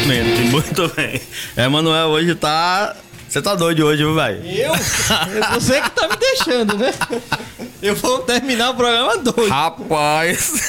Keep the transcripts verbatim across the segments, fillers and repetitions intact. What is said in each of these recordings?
Mendes, muito bem. Emanuel hoje tá... Você tá doido hoje, viu, velho? Eu? É você que tá me deixando, né? Eu vou terminar o programa doido. Rapaz.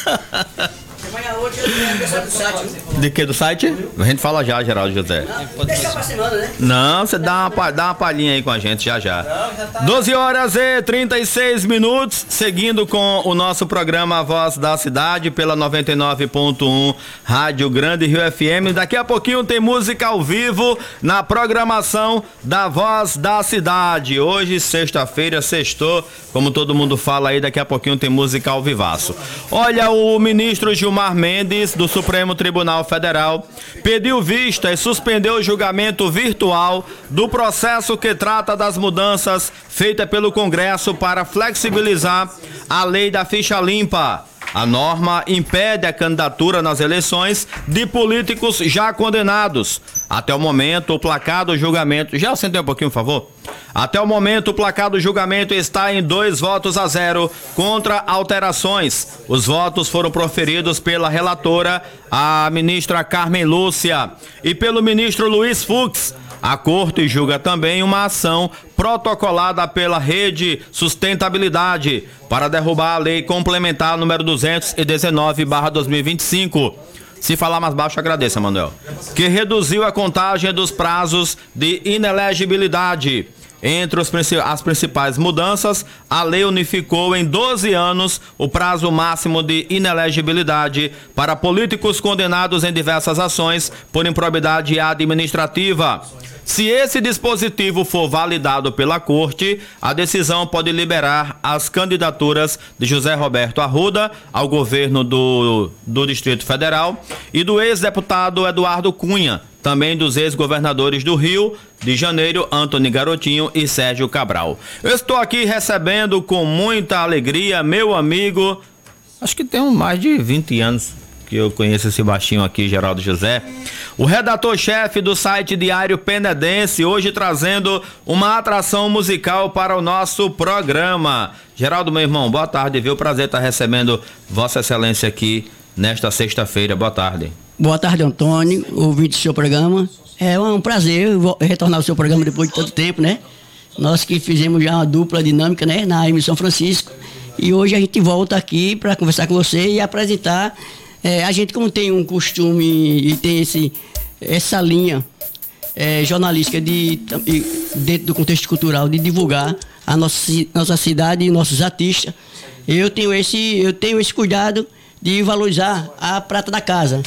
De que? Do site? A gente fala já, Geraldo José. Deixa pra semana, né? Não, você dá uma, dá uma palhinha aí com a gente já já. doze horas e trinta e seis minutos, seguindo com o nosso programa A Voz da Cidade pela noventa e nove ponto um Rádio Grande Rio F M. Daqui a pouquinho tem música ao vivo na programação da Voz da Cidade. Hoje, sexta-feira, sextou, como todo mundo fala aí, daqui a pouquinho tem música ao vivaço. Olha, o ministro Gilmar Mendes, do Supremo Tribunal Federal, pediu vista e suspendeu o julgamento virtual do processo que trata das mudanças feitas pelo Congresso para flexibilizar a lei da ficha limpa. A norma impede a candidatura nas eleições de políticos já condenados. Até o momento, o placar do julgamento... Já sentei um pouquinho, por favor? Até o momento, o placar do julgamento está em dois votos a zero contra alterações. Os votos foram proferidos pela relatora, a ministra Carmen Lúcia, e pelo ministro Luiz Fux. A Corte julga também uma ação protocolada pela Rede Sustentabilidade para derrubar a lei complementar número duzentos e dezenove barra dois mil e vinte e cinco. Se falar mais baixo, agradeço, Manuel. Que reduziu a contagem dos prazos de inelegibilidade. Entre os, as principais mudanças, a lei unificou em doze anos o prazo máximo de inelegibilidade para políticos condenados em diversas ações por improbidade administrativa. Se esse dispositivo for validado pela Corte, a decisão pode liberar as candidaturas de José Roberto Arruda ao governo do, do Distrito Federal e do ex-deputado Eduardo Cunha, também dos ex-governadores do Rio de Janeiro, Antony Garotinho e Sérgio Cabral. Eu estou aqui recebendo com muita alegria meu amigo, acho que tem mais de vinte anos que eu conheço esse baixinho aqui, Geraldo José, o redator-chefe do site Diário Penedense, hoje trazendo uma atração musical para o nosso programa. Geraldo, meu irmão, boa tarde, viu? Prazer estar recebendo Vossa Excelência aqui nesta sexta-feira. Boa tarde. Boa tarde, Antônio, ouvinte do seu programa. É um prazer retornar ao seu programa depois de tanto tempo, né? Nós que fizemos já uma dupla dinâmica, né, na M São Francisco, e hoje a gente volta aqui para conversar com você e apresentar. É, a gente, como tem um costume e tem esse, essa linha é, jornalística de, de, dentro do contexto cultural de divulgar a nossa, nossa cidade e nossos artistas, eu tenho esse, eu tenho esse cuidado de valorizar a prata da casa.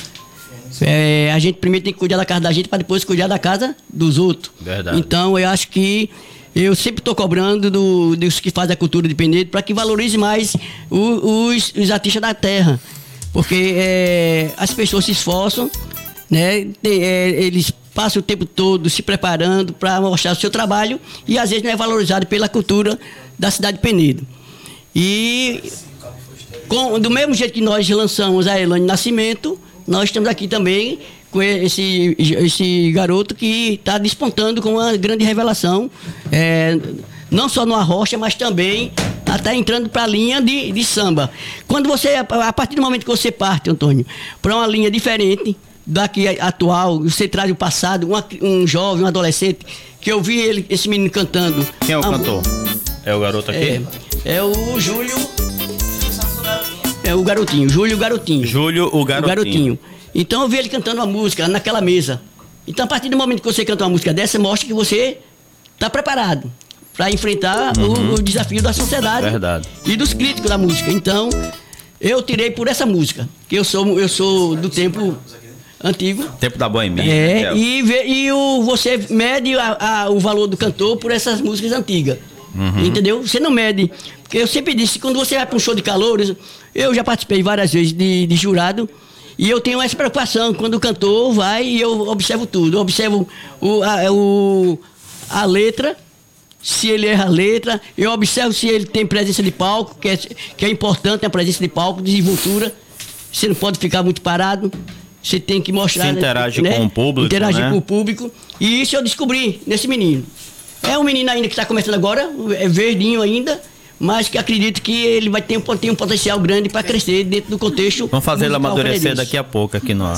É, a gente primeiro tem que cuidar da casa da gente para depois cuidar da casa dos outros. Verdade. Então eu acho que eu sempre estou cobrando do, dos que fazem a cultura de Penedo para que valorize mais o, os, os artistas da terra. Porque é, as pessoas se esforçam, né? É, eles passam o tempo todo se preparando para mostrar o seu trabalho e às vezes não é valorizado pela cultura da cidade de Penedo. E com, do mesmo jeito que nós lançamos a Elane Nascimento, nós estamos aqui também com esse, esse garoto que está despontando com uma grande revelação, é, não só no Arrocha, mas também está entrando para a linha de, de samba. Quando você, a partir do momento que você parte, Antônio, para uma linha diferente daqui atual, você traz o passado, uma, um jovem, um adolescente, que eu vi ele, esse menino cantando. Quem é o cantor? É o garoto aqui? É, é o Júlio. É o garotinho, Júlio Garotinho. Júlio, o garotinho. O garotinho. Então eu vi ele cantando uma música naquela mesa. Então a partir do momento que você canta uma música dessa, mostra que você está preparado para enfrentar uhum. o, o desafio da sociedade. Verdade. E dos críticos da música. Então eu tirei por essa música, que eu sou, eu sou do tempo antigo. Tempo da boemia. É, né? e, e o, você mede a, a, o valor do cantor por essas músicas antigas. Uhum. Entendeu? Você não mede. Porque eu sempre disse, quando você vai para um show de calouros, eu já participei várias vezes de, de jurado, e eu tenho essa preocupação, quando o cantor vai e eu observo tudo. Eu observo o, a, o, a letra, se ele erra a letra, eu observo se ele tem presença de palco, que é, que é importante a presença de palco, desenvoltura. Você não pode ficar muito parado, você tem que mostrar... Se interage, né, com o público, interagir, né? com o público. E isso eu descobri nesse menino. É um menino ainda que está começando agora, é verdinho ainda, mas que acredito que ele vai ter um, tem um potencial grande para crescer dentro do contexto. Vamos fazer ele amadurecer daqui a pouco aqui no,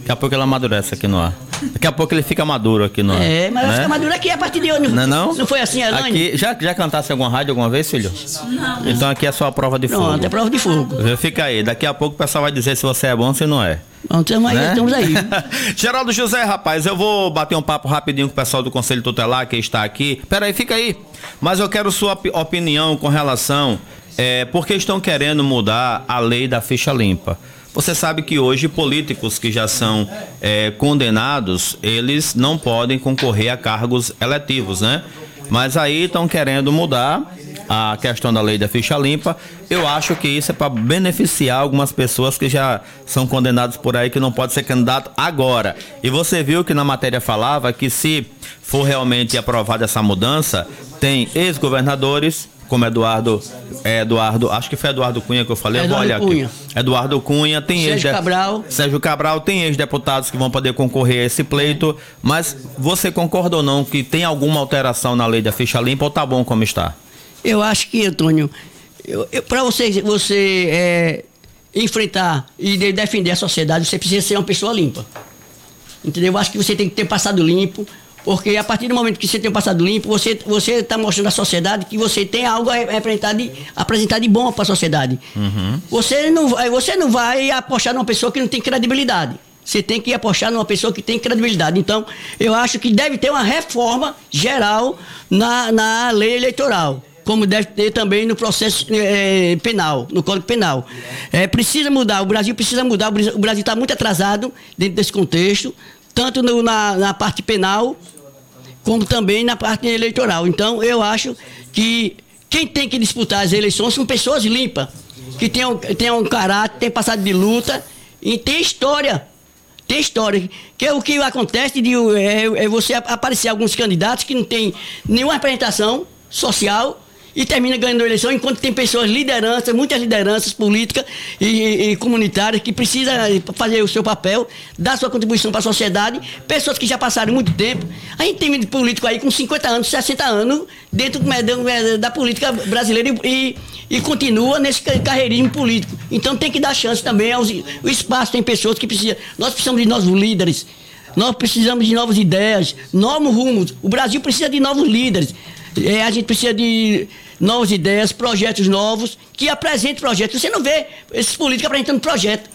Daqui a pouco ele amadurece aqui no ar. Daqui a pouco ele fica maduro aqui no ar. É, mas né? fica maduro aqui a partir de hoje. Não, não? Não foi assim, Elaine? Aqui, já, já cantasse em alguma rádio alguma vez, filho? Não. Então aqui é só a prova de fogo. Pronto, é prova de fogo. Fica aí, daqui a pouco o pessoal vai dizer se você é bom ou se não é. Bom, estamos aí, né? estamos aí. Geraldo José, rapaz, eu vou bater um papo rapidinho com o pessoal do Conselho Tutelar que está aqui. Peraí, fica aí. Mas eu quero sua opinião com relação, é, porque estão querendo mudar a lei da ficha limpa. Você sabe que hoje políticos que já são é, condenados, eles não podem concorrer a cargos eletivos, né? Mas aí estão querendo mudar a questão da lei da ficha limpa. Eu acho que isso é para beneficiar algumas pessoas que já são condenadas por aí, que não pode ser candidato agora. E você viu que na matéria falava que se for realmente aprovada essa mudança, tem ex-governadores, como Eduardo, é, Eduardo, acho que foi Eduardo Cunha que eu falei, Eduardo olha aqui. Cunha. Eduardo Cunha, tem Sérgio ex Cabral. Sérgio Cabral, tem ex-deputados que vão poder concorrer a esse pleito, mas você concorda ou não que tem alguma alteração na lei da ficha limpa ou tá bom como está? Eu acho que, Antônio, para você, você é, enfrentar e de, defender a sociedade, você precisa ser uma pessoa limpa. Entendeu? Eu acho que você tem que ter passado limpo. Porque a partir do momento que você tem um passado limpo, você você está mostrando à sociedade que você tem algo a apresentar de, apresentar de bom para a sociedade. Uhum. Você, não, você não vai apostar numa pessoa que não tem credibilidade. Você tem que apostar numa pessoa que tem credibilidade. Então, eu acho que deve ter uma reforma geral na, na lei eleitoral, como deve ter também no processo é, penal, no Código Penal. É, precisa mudar, o Brasil precisa mudar, o Brasil está muito atrasado dentro desse contexto, tanto no, na, na parte penal, como também na parte eleitoral. Então, eu acho que quem tem que disputar as eleições são pessoas limpas, que tenham, tenham um caráter, tenham passado de luta e tem história. Tem história. Que é o que acontece de é, é você aparecer alguns candidatos que não tem nenhuma representação social e termina ganhando a eleição, enquanto tem pessoas, lideranças, muitas lideranças políticas e, e, e comunitárias que precisam fazer o seu papel, dar sua contribuição para a sociedade, pessoas que já passaram muito tempo. A gente tem político aí com cinquenta anos, sessenta anos, dentro da, da política brasileira e, e continua nesse carreirismo político. Então tem que dar chance também aos, o espaço, tem pessoas que precisam. Nós precisamos de novos líderes, nós precisamos de novas ideias, novos rumos. O Brasil precisa de novos líderes. É, a gente precisa de novas ideias, projetos novos, que apresentem projetos. Você não vê esses políticos apresentando projeto,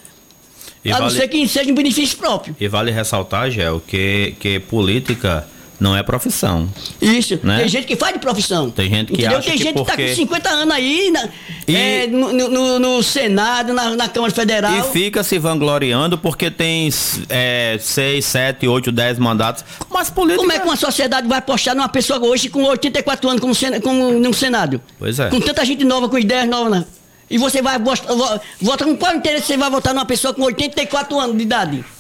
e a vale, não ser que seja um benefício próprio. E vale ressaltar, Gel, que, que política não é profissão. Isso, né? Tem gente que faz de profissão. Tem gente que entendeu? acha Tem que gente porque... que está com cinquenta anos aí na, e... é, no, no, no Senado, na, na Câmara Federal. E fica se vangloriando porque tem é, seis, sete, oito, dez mandatos. Mas política... Como é que uma sociedade vai apostar numa pessoa hoje com oitenta e quatro anos como, sen, como no Senado? Pois é. Com tanta gente nova, com ideias novas, né? E você vai votar com qual interesse você vai votar numa pessoa com oitenta e quatro anos de idade?